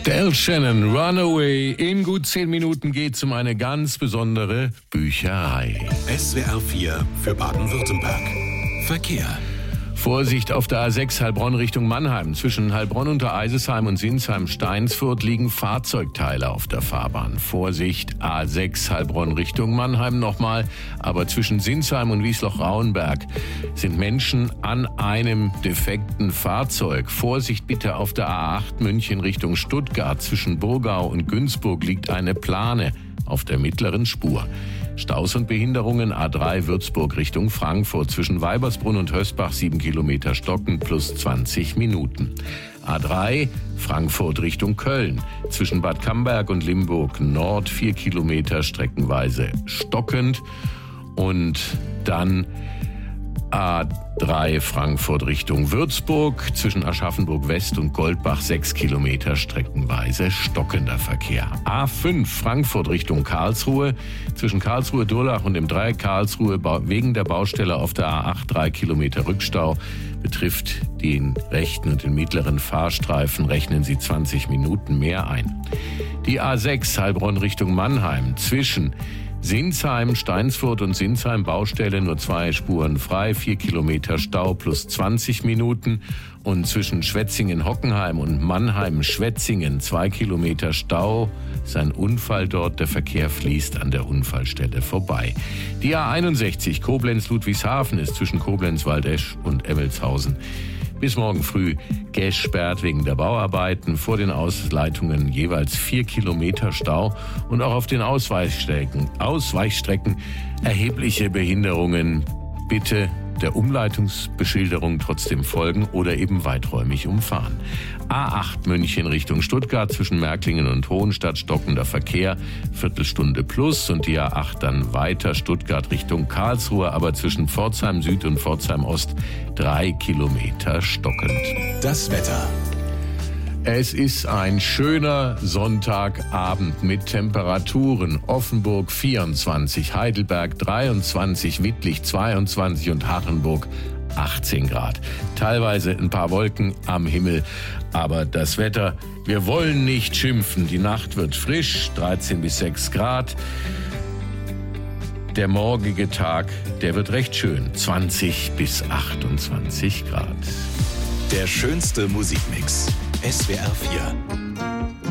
Del Shannon, Runaway. In gut 10 Minuten geht's um eine ganz besondere Bücherei. SWR 4 für Baden-Württemberg. Verkehr. Vorsicht auf der A6 Heilbronn Richtung Mannheim. Zwischen Heilbronn unter Eisesheim und Sinsheim-Steinsfurt liegen Fahrzeugteile auf der Fahrbahn. Vorsicht A6 Heilbronn Richtung Mannheim nochmal. Aber zwischen Sinsheim und Wiesloch-Rauenberg sind Menschen an einem defekten Fahrzeug. Vorsicht bitte auf der A8 München Richtung Stuttgart. Zwischen Burgau und Günzburg liegt eine Plane auf der mittleren Spur. Staus und Behinderungen A3 Würzburg Richtung Frankfurt. Zwischen Weibersbrunn und Hösbach 7 Kilometer stockend plus 20 Minuten. A3 Frankfurt Richtung Köln. Zwischen Bad Camberg und Limburg Nord 4 Kilometer streckenweise stockend. Und dann A3 Frankfurt Richtung Würzburg, zwischen Aschaffenburg West und Goldbach 6 Kilometer streckenweise stockender Verkehr. A5 Frankfurt Richtung Karlsruhe, zwischen Karlsruhe Durlach und dem Dreieck Karlsruhe wegen der Baustelle auf der A8 3 Kilometer Rückstau. Betrifft den rechten und den mittleren Fahrstreifen, rechnen Sie 20 Minuten mehr ein. Die A6 Heilbronn Richtung Mannheim, zwischen Sinsheim, Steinsfurt und Sinsheim Baustelle nur 2 Spuren frei, 4 Kilometer Stau plus 20 Minuten. Und zwischen Schwetzingen-Hockenheim und Mannheim-Schwetzingen 2 Kilometer Stau. Ist ein Unfall dort, der Verkehr fließt an der Unfallstelle vorbei. Die A61 Koblenz-Ludwigshafen ist zwischen Koblenz-Waldesch und Emmelshausen bis morgen früh gesperrt wegen der Bauarbeiten. Vor den Ausleitungen jeweils 4 Kilometer Stau und auch auf den Ausweichstrecken erhebliche Behinderungen. Bitte der Umleitungsbeschilderung trotzdem folgen oder eben weiträumig umfahren. A8 München Richtung Stuttgart, zwischen Märklingen und Hohenstadt stockender Verkehr, Viertelstunde plus, und die A8 dann weiter Stuttgart Richtung Karlsruhe, aber zwischen Pforzheim Süd und Pforzheim Ost 3 Kilometer stockend. Das Wetter. Es ist ein schöner Sonntagabend mit Temperaturen. Offenburg 24, Heidelberg 23, Wittlich 22 und Hachenburg 18 Grad. Teilweise ein paar Wolken am Himmel, aber das Wetter, wir wollen nicht schimpfen. Die Nacht wird frisch, 13 bis 6 Grad. Der morgige Tag, der wird recht schön, 20 bis 28 Grad. Der schönste Musikmix. SWR 4.